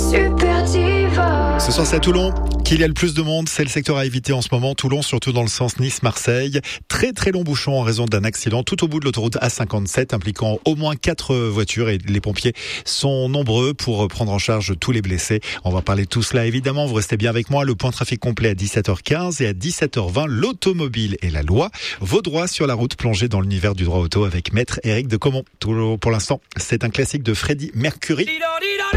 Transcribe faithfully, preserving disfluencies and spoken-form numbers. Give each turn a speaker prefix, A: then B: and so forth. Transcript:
A: Super Diva.
B: Ce soir, c'est à Toulon qu'il y a le plus de monde. C'est le secteur à éviter en ce moment. Toulon, surtout dans le sens Nice-Marseille. Très très long bouchon en raison d'un accident tout au bout de l'autoroute A cinquante-sept impliquant au moins quatre voitures et les pompiers sont nombreux pour prendre en charge tous les blessés. On va parler de tout cela évidemment. Vous restez bien avec moi. Le point trafic complet à dix-sept heures quinze et à dix-sept heures vingt, l'automobile et la loi. Vos droits sur la route plongés dans l'univers du droit auto avec Maître Éric de Comont. Tout pour l'instant, c'est un classique de Freddie Mercury.